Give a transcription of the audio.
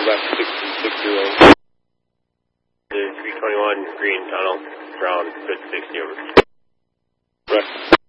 back 60. 321 Green Tunnel, ground, good 60 over. Right.